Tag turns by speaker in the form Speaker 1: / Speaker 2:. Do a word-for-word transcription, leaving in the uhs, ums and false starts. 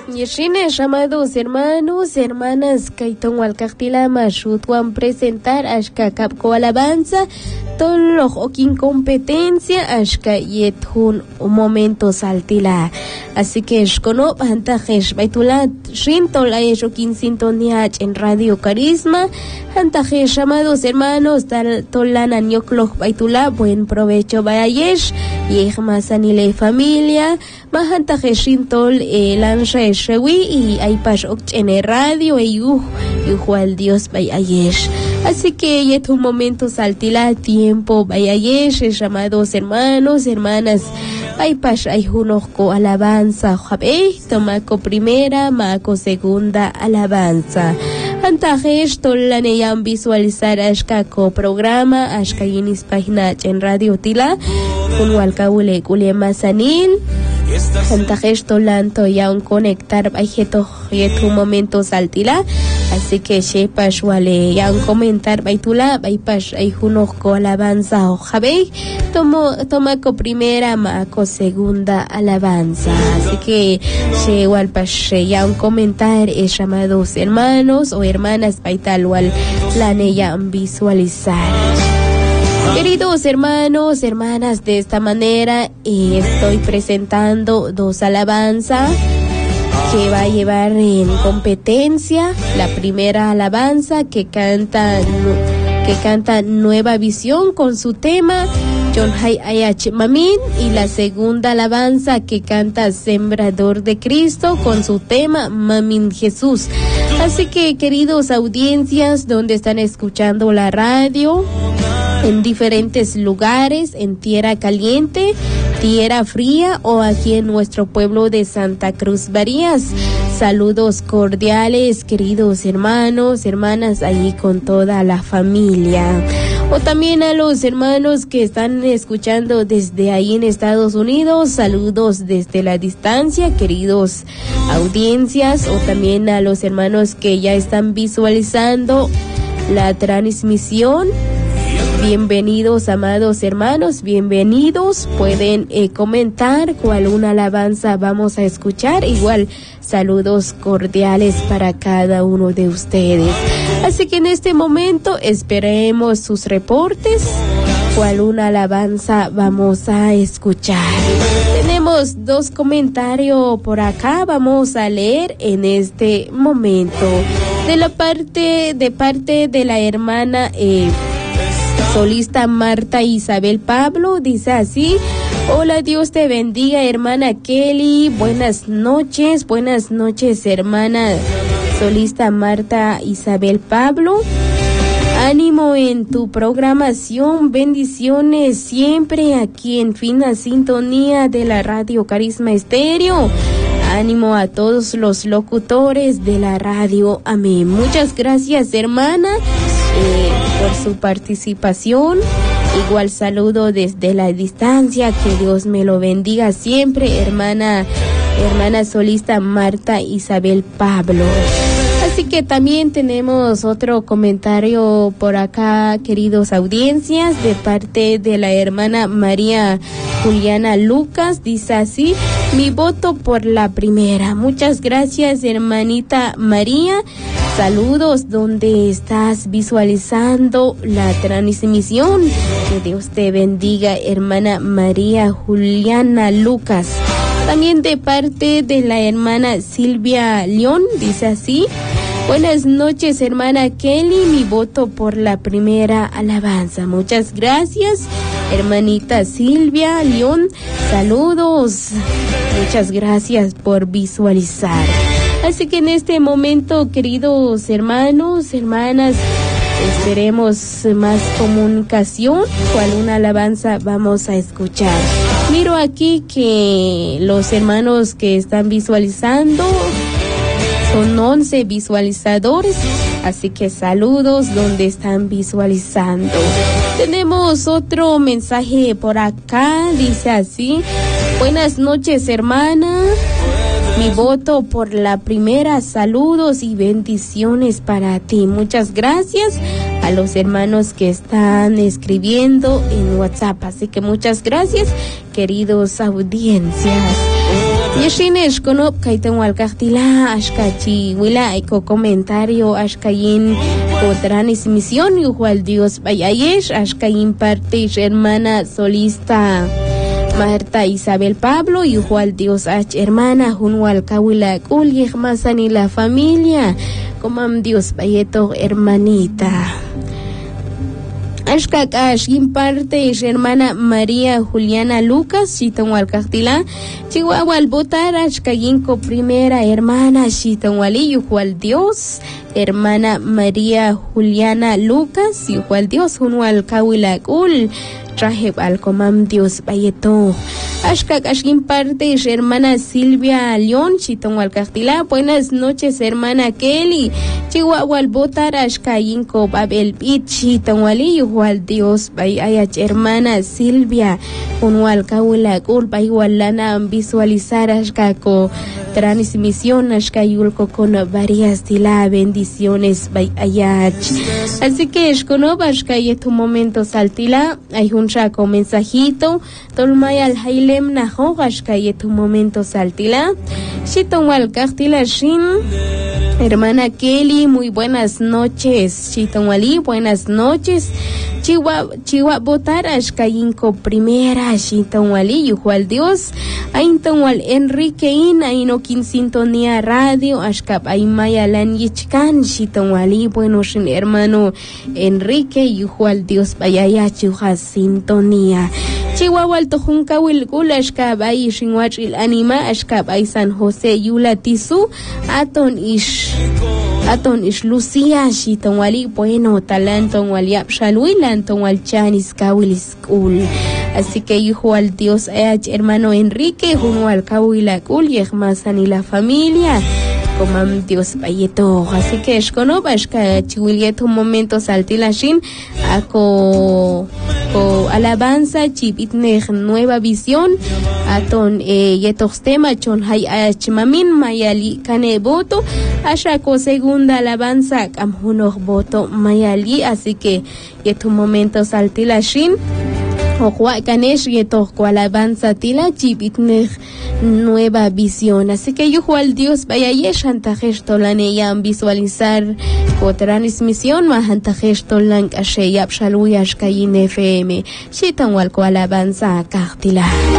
Speaker 1: Yeshines, amados hermanos, hermanas, Kaiton Walkaktila Mashutwan presentar Ashka Kapko Alabanza, Toloch Okin competencia, Ashka Yethun un momento saltila. Así que Shkono Hantajesh Baitulat Shintol Aeshokin Sintoniach en Radio Carisma, Hantajesh, amados hermanos, Tal Tolana Nyokloch Baitula, buen provecho Bayayesh, Yehmasanile familia, Mahantajesh Shintol Lansha Shewi y Aipash Okchene Radio e Yuh Yuh al Dios Bayayesh. Así que ya es un momento saltila tiempo Bayayesh, llamados hermanos, hermanas, Aipash Ayunoco alabanza, Jabe, Tomaco primera, Maco segunda alabanza. Antajesh Tolaneyan visualizar Ashkako programa, Ashka Yinis página en Radio Tila, un Walkaule Kulema Sanil. Antajesh Tolanto ya un conectar Bajeto Yetu momento saltila, así que Shepash Wale ya un comentar Baitula, Baipash Ayunoco alabanza, Jabe, Tomo Tomaco primera, Maco segunda alabanza. Así que She Walpash ya un comentar es llamados hermanos o hermanas Baitalual planea visualizar. Queridos hermanos, hermanas, de esta manera eh, estoy presentando dos alabanzas que va a llevar en competencia. La primera alabanza que canta que canta Nueva Visión con su tema John Hay Ayach Mamin, y la segunda alabanza que canta Sembrador de Cristo con su tema Mamin Jesús. Así que, queridos audiencias, donde están escuchando la radio, en diferentes lugares, en Tierra Caliente, Tierra Fría o aquí en nuestro pueblo de Santa Cruz Barías, saludos cordiales, queridos hermanos, hermanas, allí con toda la familia. O también a los hermanos que están escuchando desde ahí en Estados Unidos, saludos desde la distancia, queridos audiencias. O también a los hermanos que ya están visualizando la transmisión. Bienvenidos, amados hermanos, bienvenidos. Pueden eh, comentar cuál una alabanza vamos a escuchar. Igual, saludos cordiales para cada uno de ustedes. Así que en este momento esperemos sus reportes. ¿Cuál una alabanza vamos a escuchar? Tenemos dos comentarios por acá. Vamos a leer en este momento. De la parte, de parte de la hermana eh, solista Marta Isabel Pablo, dice así: hola, Dios te bendiga, hermana Kelly, buenas noches, buenas noches, hermana solista Marta Isabel Pablo, ánimo en tu programación, bendiciones siempre aquí en fina sintonía de la Radio Carisma Estéreo. Ánimo a todos los locutores de la radio, amén. Muchas gracias, hermana, eh, por su participación. Igual saludo desde la distancia, que Dios me lo bendiga siempre, hermana, hermana solista Marta Isabel Pablo. Así que también tenemos otro comentario por acá, queridos audiencias, de parte de la hermana María Juliana Lucas, dice así: mi voto por la primera. Muchas gracias, hermanita María. Saludos donde estás visualizando la transmisión. Que Dios te bendiga, hermana María Juliana Lucas. También de parte de la hermana Silvia León, dice así: buenas noches, hermana Kelly, mi voto por la primera alabanza. Muchas gracias, hermanita Silvia León. Saludos. Muchas gracias por visualizar. Así que en este momento, queridos hermanos, hermanas, esperemos más comunicación. ¿Cuál una alabanza vamos a escuchar? Miro aquí que los hermanos que están visualizando son once visualizadores, así que saludos donde están visualizando. Tenemos otro mensaje por acá, dice así: buenas noches, hermana. Mi voto por la primera, saludos y bendiciones para ti. Muchas gracias a los hermanos que están escribiendo en WhatsApp. Así que muchas gracias, queridos audiencias. Yeshines konop kaitan walkaktila ashkachi wila iko comentario ashkayin otranis misión igual Dios bayayesh ashkayin parte hermana solista Marta Isabel Pablo igual Dios ach hermana junwal kawila kul yehmasani la familia comam Dios bayeto hermanita Ashkak Ashkin parte hermana María Juliana Lucas, Chitonwal Castila, Chihuahua Botar, Ashkayinko primera hermana Chitonwali, Yuhual Dios, hermana María Juliana Lucas, Yuhual Dios, Junwal Kawilakul, Trajeb al comam Dios Bayeto. Ashkak Ashkin parte hermana Silvia León, Chitonwal Castila, buenas noches hermana Kelly, Chihuahua Botar, Ashkayinko Babel Bit, Chitonwali, Yuhual Dios Bayayach hermana Silvia, Junwal Kawilakul, Bayualana visualizar Ashkako transmisión Ashkayulko con varias tila bendiciones Bayayach. Así que Shkonob Ashkayet un momento saltila, hay un chaco mensajito, Tolmayal Hailem Naho Ashkayet un momento saltila, Chitonwal Castila Shin. Hermana Kelly, muy buenas noches. Chitonwali, buenas noches. Chihuahua, Chihuahua Botar, Ashkayinko primera, Chitonwali, Yuhual Dios. Aintonwal Enrique In, Ainokin Sintonía Radio, Ashkap Aymaya Lan Yichkan, Chitonwali, buenos hermano Enrique, Yuhual Dios, Bayaya Chuja Sintonía. Chihuahua Alto Juncawil Gul, Ashkap Ay Shinwach il Anima, Ashkap Ay San José Yula Tisu, Aton Ish. Aton ish Lucia shiton wali bueno talanton wali apshalui lanton wal chanis kawil school. Así que hijo al Dios eh, hermano Enrique junto al kawil akul yehmasan y la familia comam Dios bayeto. Así que escono bashka chiwilieto un momento saltilashin ako ko alabanza chipitne nueva visión aton eh, yetostema chon hay achmamin mayali kane voto ashako segunda alabanza kamhuno voto mayali. Así que yetu momento saltilashin Ojwa Ganesh yeto alabanza tila chipitne nueva visión. Así que yo al Dios vaya yeshantajesh tolaneyam visualizar o transmisión mahantajesh tolan kasheyap shaluyashkayin F M shitan walko alabanza kartila.